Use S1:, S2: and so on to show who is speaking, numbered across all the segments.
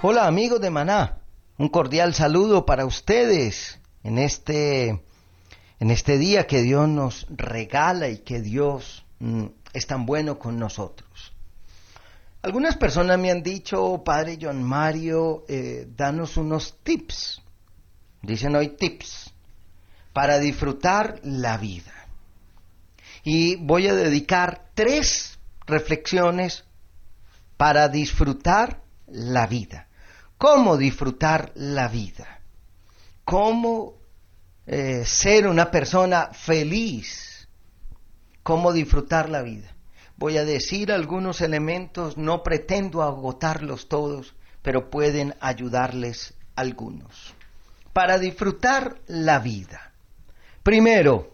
S1: Hola amigos de Maná, un cordial saludo para ustedes en este día que Dios nos regala y que Dios es tan bueno con nosotros. Algunas personas me han dicho, Padre John Mario, danos unos tips, dicen hoy tips, para disfrutar la vida. Y voy a dedicar 3 reflexiones para disfrutar la vida. ¿Cómo disfrutar la vida? ¿Cómo ser una persona feliz? ¿Cómo disfrutar la vida? Voy a decir algunos elementos, no pretendo agotarlos todos, pero pueden ayudarles algunos. Para disfrutar la vida. Primero,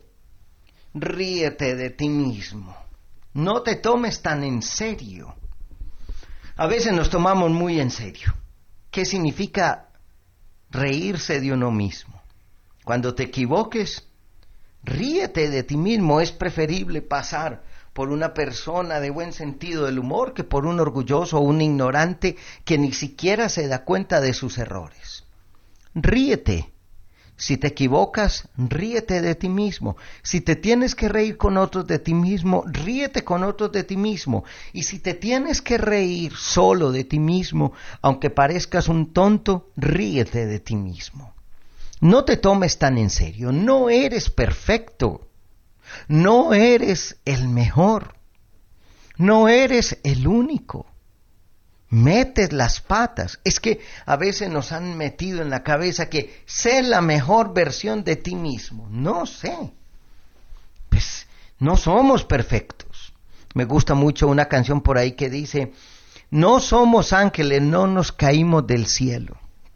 S1: ríete de ti mismo. No te tomes tan en serio. A veces nos tomamos muy en serio. ¿Qué significa reírse de uno mismo? Cuando te equivoques, ríete de ti mismo. Es preferible pasar por una persona de buen sentido del humor que por un orgulloso o un ignorante que ni siquiera se da cuenta de sus errores. Ríete. Si te equivocas, ríete de ti mismo. Si te tienes que reír con otros de ti mismo, ríete con otros de ti mismo. Y si te tienes que reír solo de ti mismo, aunque parezcas un tonto, ríete de ti mismo. No te tomes tan en serio. No eres perfecto. No eres el mejor. No eres el único. Metes las patas. Es que a veces nos han metido en la cabeza que sé la mejor versión de ti mismo. No sé. Pues no somos perfectos. Me gusta mucho una canción por ahí que dice, no somos ángeles, no nos caímos del cielo.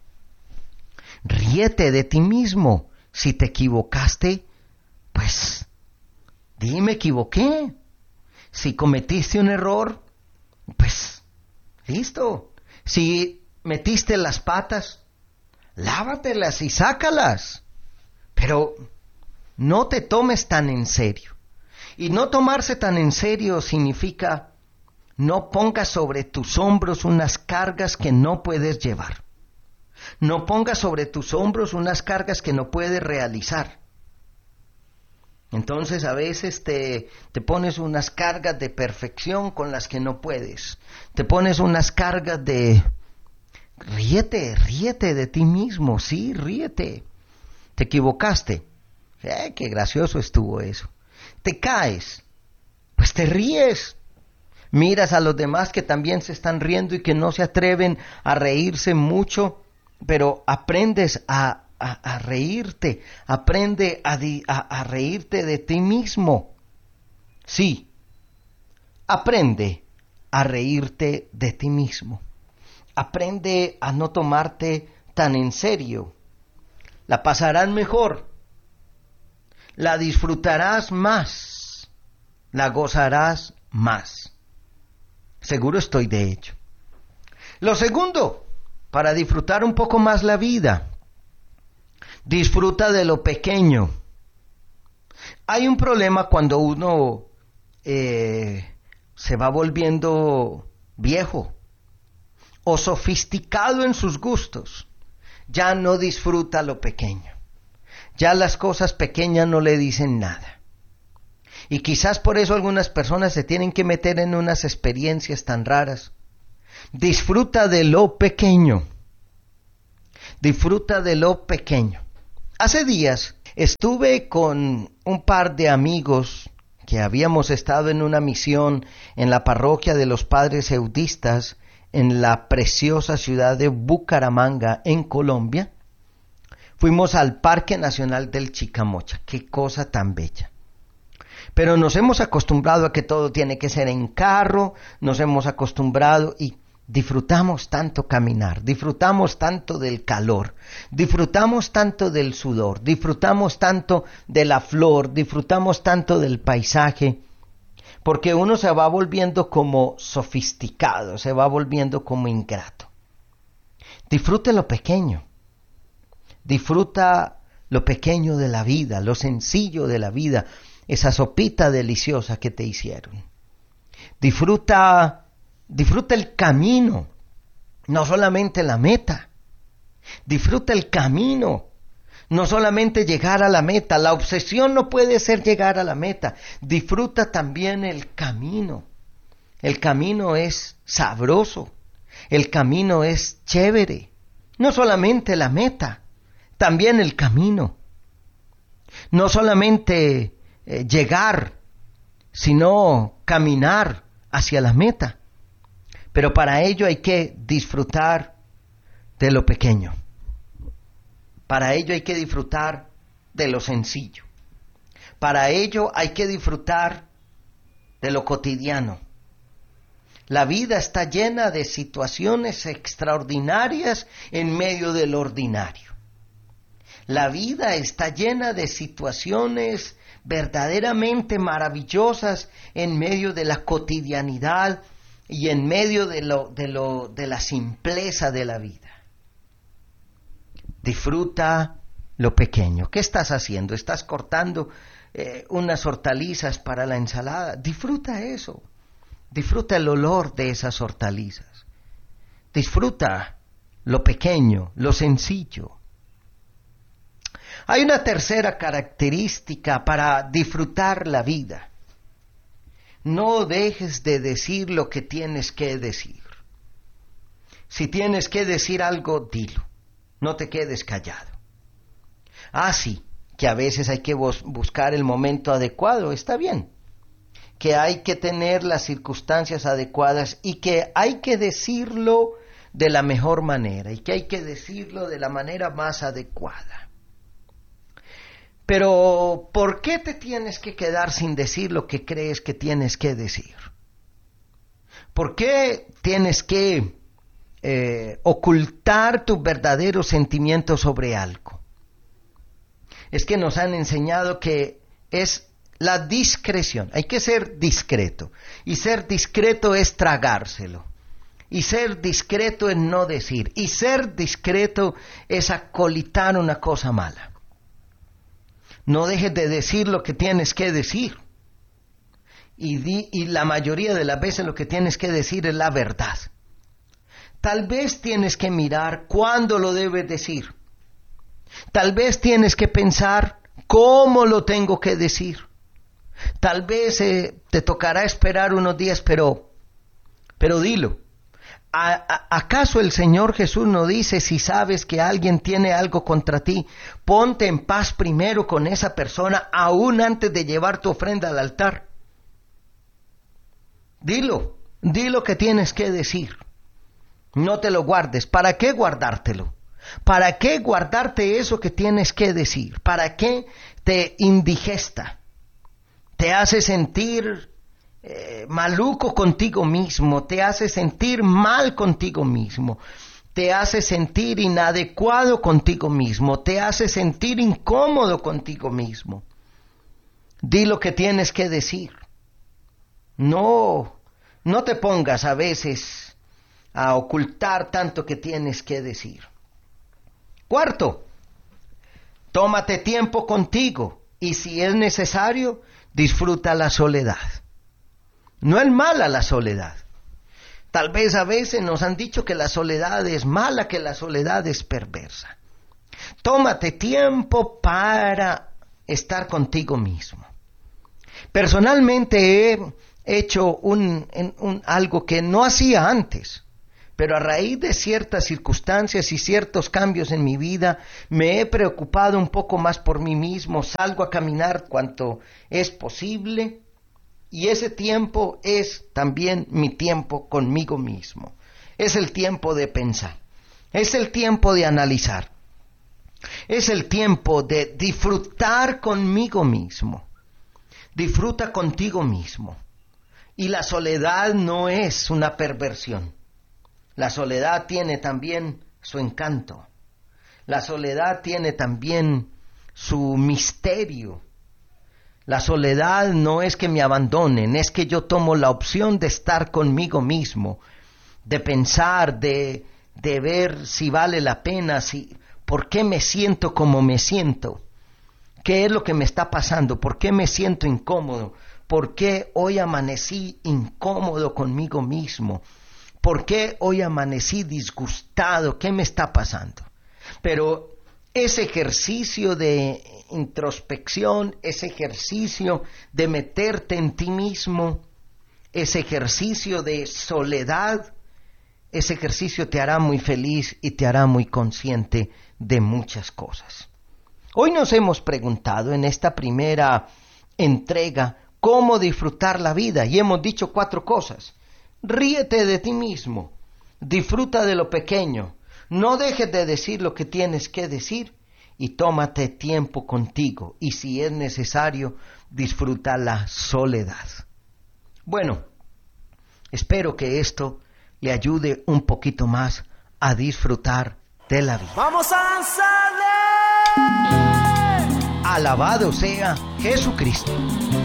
S1: Ríete de ti mismo. Si te equivocaste, pues di me equivoqué. Si cometiste un error, pues listo. Si metiste las patas, lávatelas y sácalas. Pero no te tomes tan en serio. Y no tomarse tan en serio significa no pongas sobre tus hombros unas cargas que no puedes llevar. No pongas sobre tus hombros unas cargas que no puedes realizar. Entonces a veces te pones unas cargas de perfección con las que no puedes. Te pones unas cargas de... Ríete de ti mismo, sí, ríete. Te equivocaste. Qué gracioso estuvo eso. Te caes, pues te ríes. Miras a los demás que también se están riendo y que no se atreven a reírse mucho, pero aprendes a reírte, aprende a reírte de ti mismo. Sí, aprende a reírte de ti mismo. Aprende a no tomarte tan en serio. La pasarás mejor, la disfrutarás más, la gozarás más. Seguro estoy de ello. Lo segundo, para disfrutar un poco más la vida, disfruta de lo pequeño. Hay un problema cuando uno se va volviendo viejo o sofisticado en sus gustos. Ya no disfruta lo pequeño. Ya las cosas pequeñas no le dicen nada. Y quizás por eso algunas personas se tienen que meter en unas experiencias tan raras. Disfruta de lo pequeño. Disfruta de lo pequeño. Hace días estuve con un par de amigos que habíamos estado en una misión en la parroquia de los Padres Eudistas en la preciosa ciudad de Bucaramanga, en Colombia. Fuimos al Parque Nacional del Chicamocha. ¡Qué cosa tan bella! Pero nos hemos acostumbrado a que todo tiene que ser en carro, nos hemos acostumbrado y disfrutamos tanto caminar, disfrutamos tanto del calor, disfrutamos tanto del sudor, disfrutamos tanto de la flor, disfrutamos tanto del paisaje, porque uno se va volviendo como sofisticado, se va volviendo como ingrato. Disfrute lo pequeño, disfruta lo pequeño de la vida, lo sencillo de la vida, esa sopita deliciosa que te hicieron. Disfruta el camino. no solamente la meta, disfruta el camino, no solamente llegar a la meta. La obsesión no puede ser llegar a la meta, disfruta también el camino. El camino es sabroso, el camino es chévere, no solamente la meta, también el camino. No solamente llegar, sino caminar hacia la meta. Pero para ello hay que disfrutar de lo pequeño. Para ello hay que disfrutar de lo sencillo. Para ello hay que disfrutar de lo cotidiano. La vida está llena de situaciones extraordinarias en medio del ordinario. La vida está llena de situaciones verdaderamente maravillosas en medio de la cotidianidad y en medio de la simpleza de la vida. Disfruta lo pequeño. ¿Qué estás haciendo? ¿Estás cortando unas hortalizas para la ensalada? Disfruta eso. Disfruta el olor de esas hortalizas. Disfruta lo pequeño, lo sencillo. Hay una tercera característica para disfrutar la vida. No dejes de decir lo que tienes que decir. Si tienes que decir algo, dilo. No te quedes callado. Sí, que a veces hay que buscar el momento adecuado, está bien. Que hay que tener las circunstancias adecuadas y que hay que decirlo de la mejor manera y que hay que decirlo de la manera más adecuada. Pero, ¿por qué te tienes que quedar sin decir lo que crees que tienes que decir? ¿Por qué tienes que ocultar tus verdaderos sentimientos sobre algo? Es que nos han enseñado que es la discreción. Hay que ser discreto. Y ser discreto es tragárselo. Y ser discreto es no decir. Y ser discreto es acolitar una cosa mala. No dejes de decir lo que tienes que decir. Y la mayoría de las veces lo que tienes que decir es la verdad. Tal vez tienes que mirar cuándo lo debes decir. Tal vez tienes que pensar cómo lo tengo que decir. Tal vez te tocará esperar unos días, pero dilo. ¿Acaso el Señor Jesús no dice, si sabes que alguien tiene algo contra ti, ponte en paz primero con esa persona, aún antes de llevar tu ofrenda al altar? Dilo que tienes que decir. No te lo guardes. ¿Para qué guardártelo? ¿Para qué guardarte eso que tienes que decir? ¿Para qué te indigesta? Te hace sentir maluco contigo mismo, te hace sentir mal contigo mismo, te hace sentir inadecuado contigo mismo, te hace sentir incómodo contigo mismo. Di lo que tienes que decir. No te pongas a veces a ocultar tanto que tienes que decir. Cuarto, tómate tiempo contigo y si es necesario, disfruta la soledad. No es mala la soledad. Tal vez a veces nos han dicho que la soledad es mala, que la soledad es perversa. Tómate tiempo para estar contigo mismo. Personalmente he hecho algo que no hacía antes, pero a raíz de ciertas circunstancias y ciertos cambios en mi vida, me he preocupado un poco más por mí mismo, salgo a caminar cuanto es posible, y ese tiempo es también mi tiempo conmigo mismo. Es el tiempo de pensar, es el tiempo de analizar, es el tiempo de disfrutar conmigo mismo. Disfruta contigo mismo. Y la soledad no es una perversión. La soledad tiene también su encanto. La soledad tiene también su misterio. La soledad no es que me abandonen, es que yo tomo la opción de estar conmigo mismo, de pensar, de ver si vale la pena, por qué me siento como me siento, qué es lo que me está pasando, por qué me siento incómodo, por qué hoy amanecí incómodo conmigo mismo. ¿Por qué hoy amanecí disgustado? ¿Qué me está pasando? Pero ese ejercicio de introspección, ese ejercicio de meterte en ti mismo, ese ejercicio de soledad, ese ejercicio te hará muy feliz y te hará muy consciente de muchas cosas. Hoy nos hemos preguntado en esta primera entrega cómo disfrutar la vida y hemos dicho 4 cosas. Ríete de ti mismo, disfruta de lo pequeño, no dejes de decir lo que tienes que decir y tómate tiempo contigo y si es necesario, disfruta la soledad. Bueno, espero que esto le ayude un poquito más a disfrutar de la vida.
S2: ¡Vamos a danzarle!
S1: Alabado sea Jesucristo.